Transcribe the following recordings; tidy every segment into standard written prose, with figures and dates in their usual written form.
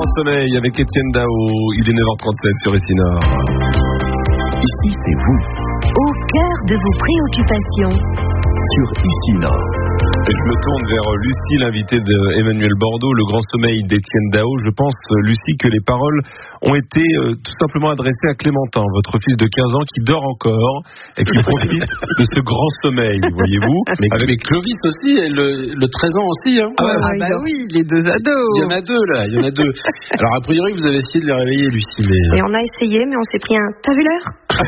sommeil avec Étienne Dao. Il est 9h37 sur Ici Nord. Ici, c'est vous. Au cœur de vos préoccupations. Sur Ici Nord. Je me tourne vers Lucie, l'invitée d'Emmanuel Bordeaux, le grand sommeil d'Étienne Dao. Je pense, Lucie, que les paroles ont été tout simplement adressées à Clémentin, votre fils de 15 ans qui dort encore et qui profite de ce grand sommeil, voyez-vous. Mais Clovis aussi, et le 13 ans aussi. Hein. Oui, les deux ados. Il y en a deux, là. Alors, a priori, vous avez essayé de les réveiller, Lucie. Mais... Et on a essayé, mais on s'est pris un... T'as vu l'heure?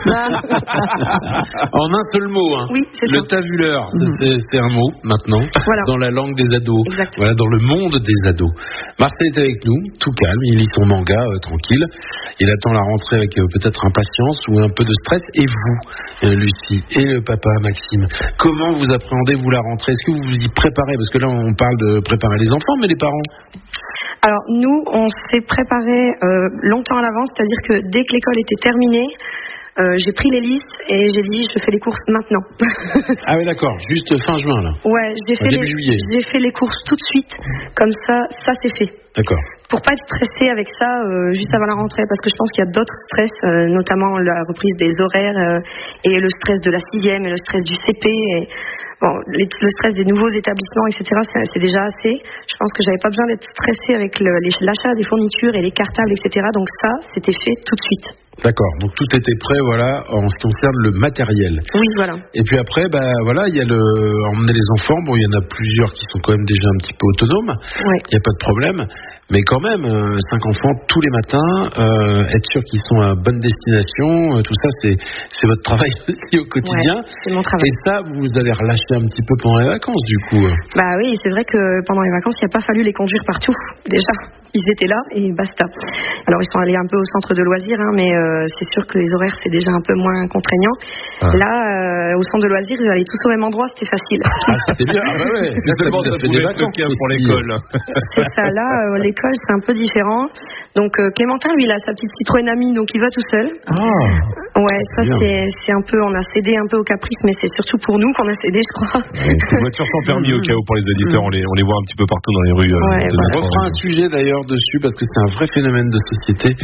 En un seul mot. Hein. Oui, c'est le ça. t'as vu l'heure, c'est un mot, maintenant. Voilà. Dans la langue des ados. Exactement. Voilà, dans le monde des ados. Marcel est avec nous, tout calme, il lit son manga, tranquille. Il attend la rentrée avec peut-être impatience ou un peu de stress. Et vous, Lucie, et le papa Maxime, comment vous appréhendez, vous, la rentrée? Est-ce que vous vous y préparez? Parce que là, on parle de préparer les enfants, mais les parents? Alors, nous, on s'est préparé longtemps à l'avance, c'est-à-dire que dès que l'école était terminée, j'ai pris les listes et j'ai dit je fais les courses maintenant. Ah oui, d'accord, juste fin juin là. Ouais, j'ai fait les courses tout de suite, comme ça c'est fait. D'accord. Pour pas être stressée avec ça juste avant la rentrée, parce que je pense qu'il y a d'autres stress, notamment la reprise des horaires et le stress de la 6e et le stress du CP. Et, bon, le stress des nouveaux établissements, etc., c'est déjà assez. Je pense que j'avais pas besoin d'être stressée avec l'achat des fournitures et les cartables, etc. Donc ça, c'était fait tout de suite. D'accord, donc tout était prêt, voilà, en ce qui concerne le matériel. Oui, voilà. Et puis après, voilà, il y a emmener les enfants. Bon, il y en a plusieurs qui sont quand même déjà un petit peu autonomes. Ouais. Il n'y a pas de problème. Mais quand même, 5 enfants tous les matins, être sûr qu'ils sont à bonne destination, tout ça, c'est votre travail aussi au quotidien. Ouais, c'est mon travail. Et ça, vous allez relâcher un petit peu pendant les vacances, du coup. Bah oui, c'est vrai que pendant les vacances, il n'a pas fallu les conduire partout. Déjà, ils étaient là et basta. Alors, ils sont allés un peu au centre de loisirs, hein, mais c'est sûr que les horaires, c'est déjà un peu moins contraignant. Ah. Là, au centre de loisirs, ils allaient tous au même endroit, c'était facile. Ah, c'était bien. Ah bah ouais. C'est tellement ça des vacances pour l'école. C'est ça. Là, l'école, c'est un peu différent. Donc, Clémentin, lui, il a sa petite Citroën Ami, donc il va tout seul. Ah. Ouais, ça, c'est un peu, on a cédé un peu au caprice, mais c'est surtout pour nous qu'on a cédé, je crois. Une voiture sans permis, au cas où, pour les auditeurs, on les voit un petit peu partout dans les rues. On refera un sujet d'ailleurs dessus, parce que c'est un vrai phénomène de société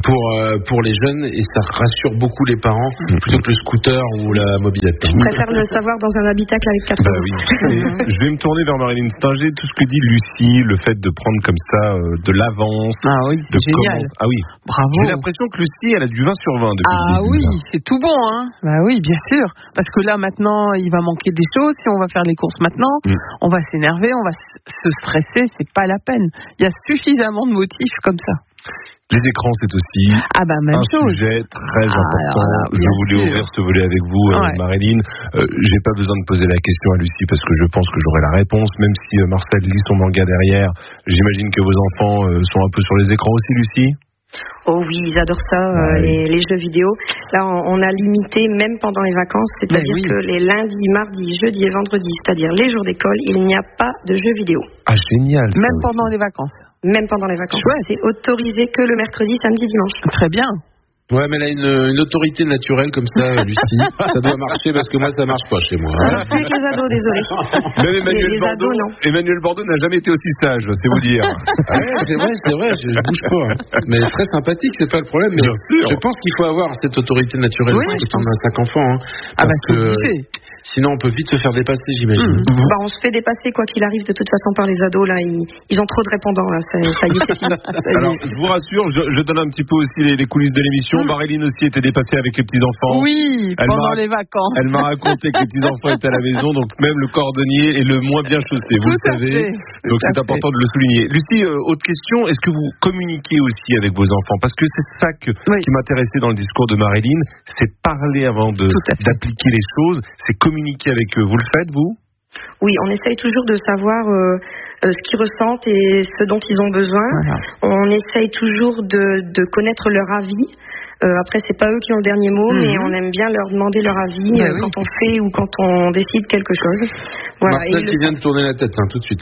pour les jeunes, et ça rassure beaucoup les parents, plutôt que le scooter ou la mobilette. Je préfère le savoir dans un habitacle avec 4 ans. Oui. Je vais me tourner vers Marilyn Stinger. Tout ce que dit Lucie, le fait de prendre comme ça de l'avance. Ah oui, c'est génial. Ah oui. Bravo. J'ai l'impression que Lucie, elle a du 20 sur 20 depuis le début. Oui, c'est tout bon, hein. Bah oui, bien sûr. Parce que là, maintenant, il va manquer des choses. Si on va faire les courses maintenant, on va s'énerver, on va se stresser. C'est pas la peine. Il y a suffisamment de motifs comme ça. Les écrans, c'est aussi même chose. Sujet très important. Je voulais ouvrir ce volet avec vous, Marilyn. J'ai pas besoin de poser la question à Lucie parce que je pense que j'aurai la réponse. Même si Marcel lit son manga derrière, j'imagine que vos enfants sont un peu sur les écrans aussi, Lucie. Oh oui, ils adorent ça, les jeux vidéo. Là, on a limité, même pendant les vacances, c'est-à-dire que les lundis, mardis, jeudis et vendredis, c'est-à-dire les jours d'école, il n'y a pas de jeux vidéo. Ah, génial. Même pendant les vacances. Même pendant les vacances. Ouais. C'est autorisé que le mercredi, samedi, dimanche. Très bien. Ouais, mais elle a une autorité naturelle comme ça, Lucie. Ça doit marcher parce que moi, ça marche pas chez moi. Plus que les ados, désolé. Même Emmanuel Bordeaux n'a jamais été aussi sage, c'est vous dire. C'est vrai, je bouge pas. Mais très sympathique, c'est pas le problème. Mais je pense qu'il faut avoir cette autorité naturelle quand on a 5 enfants. Hein, parce que sinon, on peut vite se faire dépasser, j'imagine. On se fait dépasser quoi qu'il arrive de toute façon par les ados. Là, ils ont trop de répondants. Là, ça y est, c'est fini. Alors, je vous rassure, je donne un petit peu aussi les coulisses de l'émission. Marilyn aussi était dépassée avec les petits-enfants. Oui, pendant les vacances. Elle m'a raconté que les petits-enfants étaient à la maison, donc même le cordonnier est le moins bien chaussé, vous le savez. Donc c'est important de le souligner. Lucie, autre question, est-ce que vous communiquez aussi avec vos enfants? Parce que c'est ça qui m'intéressait dans le discours de Marilyn, c'est parler avant d'appliquer les choses, c'est communiquer avec eux. Vous le faites, vous? Oui, on essaye toujours de savoir ce qu'ils ressentent et ce dont ils ont besoin. Voilà. On essaye toujours de connaître leur avis. Après, c'est pas eux qui ont le dernier mot, mais on aime bien leur demander leur avis quand on fait ou quand on décide quelque chose. Voilà. Marcel qui vient de tourner la tête tout de suite.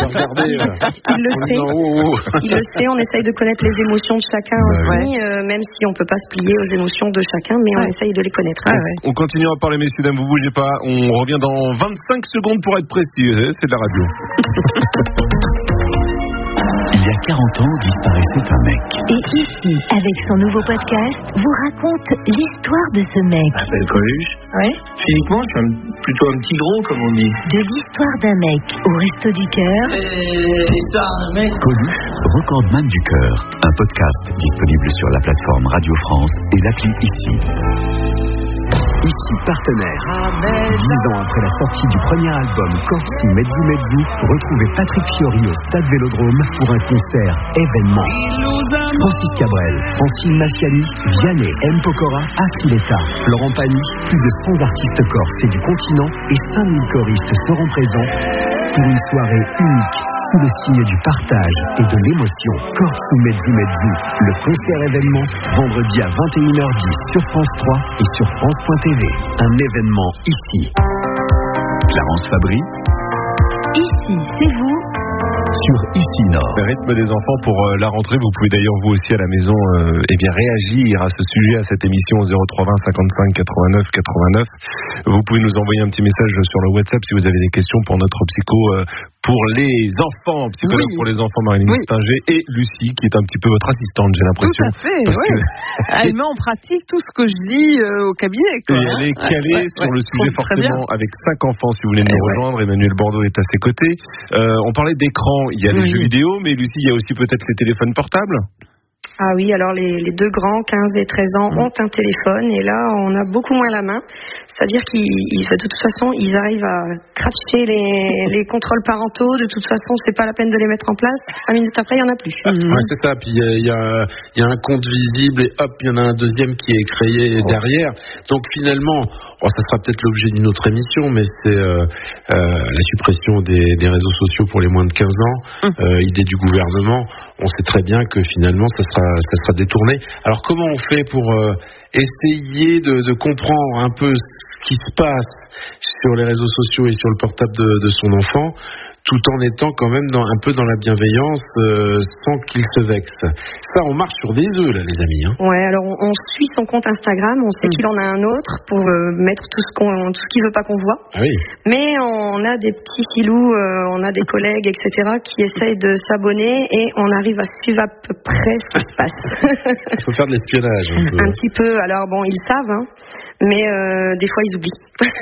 Il le sait. Il le sait. On essaye de connaître les émotions de chacun aussi, même si on peut pas se plier aux émotions de chacun, mais on essaye de les connaître. On continue à parler, messieurs, dames, vous bougez pas. On revient dans 25 secondes pour être précis. C'est de la radio. Il y a 40 ans disparaissait un mec. Et ici, avec son nouveau podcast, vous raconte l'histoire de ce mec. Je m'appelle Coluche. Ouais. Physiquement, je suis plutôt un petit gros, comme on dit. De l'histoire d'un mec au Resto du Cœur. L'histoire d'un mec. Coluche, recordman du cœur. Un podcast disponible sur la plateforme Radio France et l'appli Ici. Ici partenaire. 10 ans après la sortie du premier album Corsu Mezzu Mezzu, retrouvez Patrick Fiori au Stade Vélodrome pour un concert événement. Francis Cabrel, Francine Massiani, Vianney, M. Pokora, Affiletta, Laurent Pagny, plus de 100 artistes corses et du continent et 5000 choristes seront présents pour une soirée unique sous le signe du partage et de l'émotion. Corsu Mezzu Mezzu, le concert événement, vendredi à 21h10 sur France 3 et sur France.tv. Un événement ici. Clarence Fabry. Ici, c'est vous. Sur Ici Nord. Le rythme des enfants pour la rentrée. Vous pouvez d'ailleurs vous aussi à la maison réagir à ce sujet, à cette émission 03 20 55 89 89. Vous pouvez nous envoyer un petit message sur le WhatsApp si vous avez des questions pour notre psycho pour les enfants, psychologue pour les enfants Marilyn Stinger et Lucie qui est un petit peu votre assistante, j'ai l'impression. Tout à fait, Elle met en pratique tout ce que je dis au cabinet. Et elle est calée sur le sujet forcément avec 5 enfants si vous voulez nous rejoindre. Emmanuel Bordeaux est à ses côtés. On parlait d'écran, il y a les jeux vidéo, mais Lucie, il y a aussi peut-être les téléphones portables. Ah oui, alors les deux grands, 15 et 13 ans, ont un téléphone et là, on a beaucoup moins la main. C'est-à-dire de toute façon, ils arrivent à cracher les contrôles parentaux. De toute façon, c'est pas la peine de les mettre en place. 5 minutes après, il n'y en a plus. Ouais, c'est ça. Puis il y a un compte visible et hop, il y en a un deuxième qui est créé derrière. Donc finalement, ça sera peut-être l'objet d'une autre émission, mais c'est la suppression des réseaux sociaux pour les moins de 15 ans. Idée du gouvernement. On sait très bien que finalement, ça sera détourné. Alors comment on fait pour essayer de comprendre un peu ce qui se passe sur les réseaux sociaux et sur le portable de son enfant, tout en étant quand même un peu dans la bienveillance, sans qu'il se vexe. Ça, on marche sur des œufs, là, les amis. Hein. Ouais, alors on suit son compte Instagram, on sait qu'il en a un autre pour mettre tout ce qu'il veut pas qu'on voit. Ah oui. Mais on a des petits filous, on a des collègues, etc., qui essayent de s'abonner et on arrive à suivre à peu près ce qui se passe. Il faut faire de l'espionnage. Un petit peu. Alors bon, ils savent, hein, mais des fois ils oublient.